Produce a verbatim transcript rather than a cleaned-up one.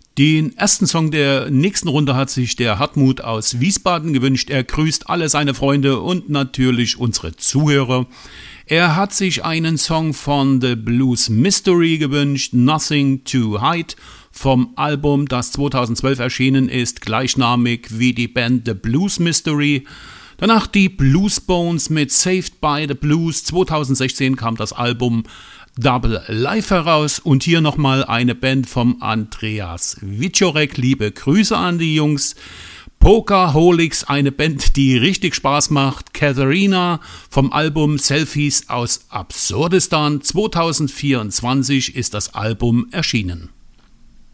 Den ersten Song der nächsten Runde hat sich der Hartmut aus Wiesbaden gewünscht. Er grüßt alle seine Freunde und natürlich unsere Zuhörer. Er hat sich einen Song von The Blues Mystery gewünscht, Nothing to Hide, vom Album, das zweitausendzwölf erschienen ist, gleichnamig wie die Band The Blues Mystery. Danach die Blues Bones mit Saved by the Blues. zweitausendsechzehn kam das Album Double Life heraus und hier nochmal eine Band vom Andreas Wieczorek. Liebe Grüße an die Jungs. Pokerholics, eine Band, die richtig Spaß macht. Katharina vom Album Selfies aus Absurdistan. zweitausendvierundzwanzig ist das Album erschienen.